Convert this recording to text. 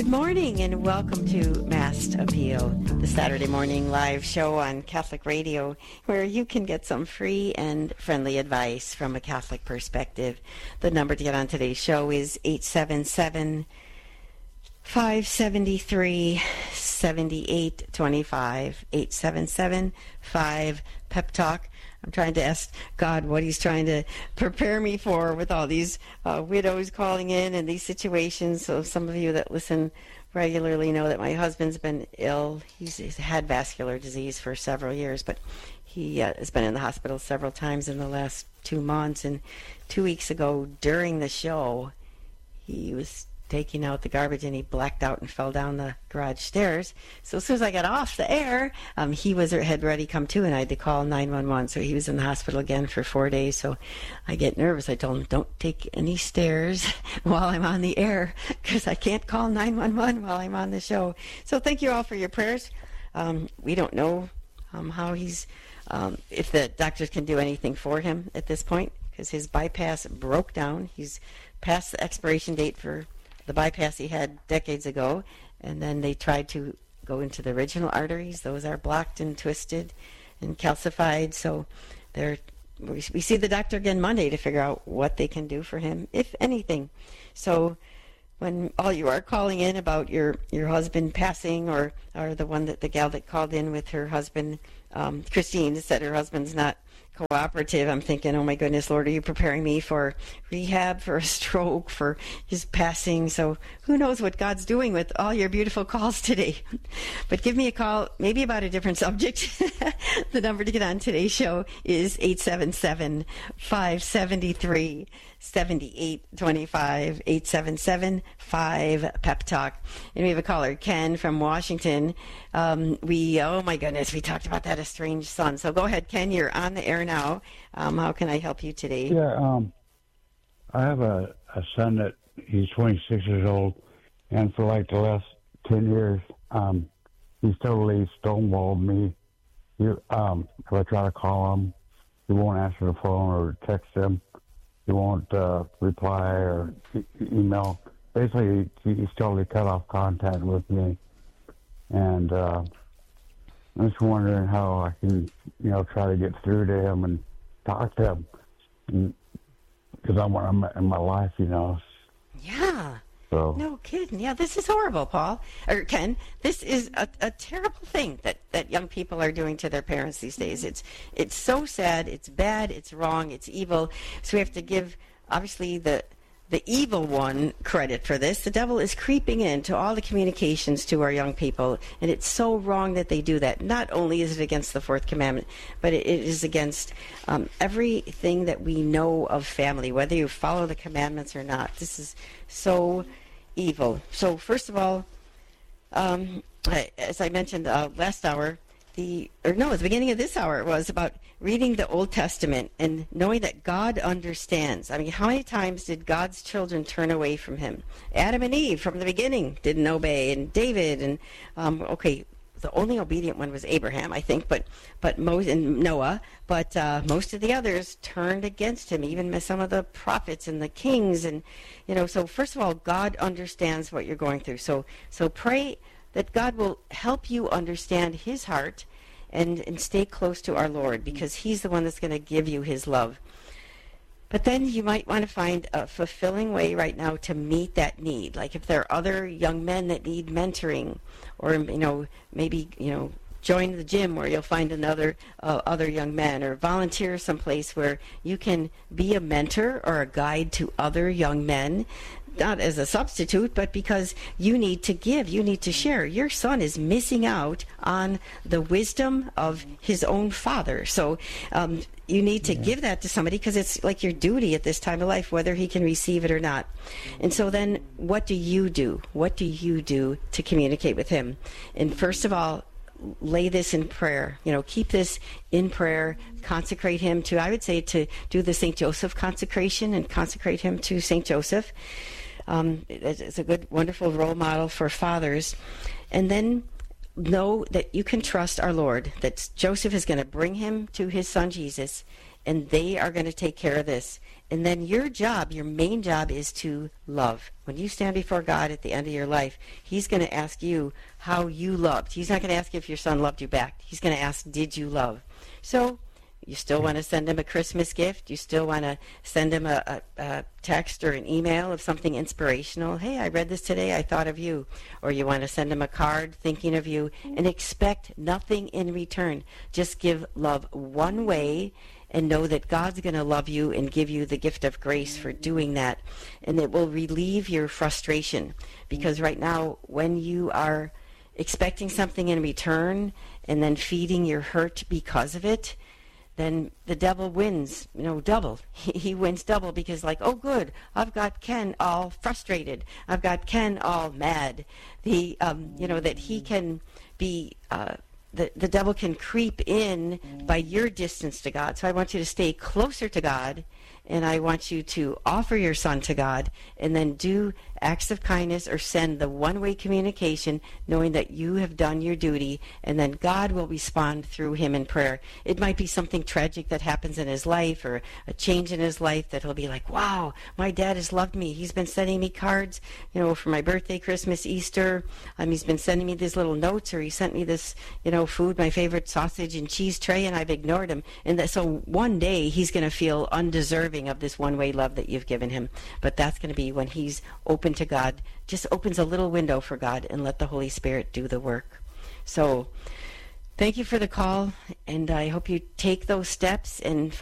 Good morning and welcome to Mass Appeal, the Saturday morning live show on Catholic Radio where you can get some free and friendly advice from a Catholic perspective. The number to get on today's show is 877-573-7825, 877-5-PEP-TALK. I'm trying to ask God what he's trying to prepare me for with all these widows calling in and these situations. So some of you that listen regularly know that my husband's been ill. He's had vascular disease for several years, but he has been in the hospital several times in the last 2 months. And 2 weeks ago during the show, he was taking out the garbage and he blacked out and fell down the garage stairs. So as soon as I got off the air, he had already come to, and I had to call 911. So he was in the hospital again for 4 days. So I get nervous. I told him, don't take any stairs while I'm on the air because I can't call 911 while I'm on the show. So thank you all for your prayers. We don't know how he's, if the doctors can do anything for him at this point because his bypass broke down. He's past the expiration date for the bypass he had decades ago, and then they tried to go into the original arteries. Those are blocked and twisted and calcified. So we see the doctor again Monday to figure out what they can do for him, if anything. So when all you are calling in about your husband passing, or the gal that called in with her husband, Christine, said her husband's not cooperative, I'm thinking, oh my goodness, Lord, are you preparing me for rehab, for a stroke, for his passing? So who knows what God's doing with all your beautiful calls today. But give me a call, maybe about a different subject. The number to get on today's show is 877-573-7825, 877-5-PEP-TALK. And we have a caller, Ken from Washington. Oh my goodness, we talked about that estranged son. So go ahead, Ken, you're on the air now. How can I help you today? Yeah, I have a son that he's 26 years old, and for like the last 10 years, he's totally stonewalled me. If I try to call him, he won't answer the phone or text him. He won't reply or email. Basically, he's totally cut off contact with me. And I'm just wondering how I can, try to get through to him and talk to him. Because I'm in my life, Yeah. So. No kidding. Yeah, this is horrible, Ken. This is a terrible thing that young people are doing to their parents these days. It's so sad. It's bad. It's wrong. It's evil. So we have to give, obviously, the evil one credit for this. The devil is creeping into all the communications to our young people, and it's so wrong that they do that. Not only is it against the fourth commandment, but it is against everything that we know of family, whether you follow the commandments or not. This is so evil. So first of all, as I mentioned last hour, at the beginning of this hour, it was about reading the Old Testament and knowing that God understands. I mean, how many times did God's children turn away from him? Adam and Eve from the beginning didn't obey, and David, and the only obedient one was Abraham, I think, but Moses and Noah, but most of the others turned against him, even some of the prophets and the kings, and so first of all, God understands what you're going through. So pray that God will help you understand his heart and stay close to our Lord, because he's the one that's going to give you his love. But then you might want to find a fulfilling way right now to meet that need. Like if there are other young men that need mentoring, or maybe join the gym where you'll find other young men, or volunteer someplace where you can be a mentor or a guide to other young men. Not as a substitute, but because you need to give, you need to share. Your son is missing out on the wisdom of his own father. So you need to give that to somebody, because it's like your duty at this time of life, whether he can receive it or not. And so then what do you do? What do you do to communicate with him? And first of all, lay this in prayer. Keep this in prayer. Consecrate him to, I would say, to do the St. Joseph consecration and consecrate him to St. Joseph. It's a good, wonderful role model for fathers. And then know that you can trust our Lord, that Joseph is going to bring him to his son Jesus, and they are going to take care of this. And then your job, your main job, is to love. When you stand before God at the end of your life, he's going to ask you how you loved. He's not going to ask you if your son loved you back. He's going to ask, did you love? So you still want to send him a Christmas gift. You still want to send him a text or an email of something inspirational. Hey, I read this today. I thought of you. Or you want to send him a card thinking of you, and expect nothing in return. Just give love one way and know that God's going to love you and give you the gift of grace for doing that. And it will relieve your frustration. Because right now, when you are expecting something in return and then feeding your hurt because of it, then the devil wins, double. He wins double because oh good, I've got Ken all frustrated. I've got Ken all mad. That he can be, the devil can creep in by your distance to God. So I want you to stay closer to God, and I want you to offer your son to God, and then do acts of kindness or send the one-way communication, knowing that you have done your duty, and then God will respond through him in prayer. It might be something tragic that happens in his life, or a change in his life that he'll be like, wow, my dad has loved me. He's been sending me cards, for my birthday, Christmas, Easter. He's been sending me these little notes, or he sent me this, food, my favorite sausage and cheese tray, and I've ignored him. And so one day he's going to feel undeserving of this one-way love that you've given him. But that's going to be when he's open to God, just opens a little window for God, and let the Holy Spirit do the work. So thank you for the call, and I hope you take those steps and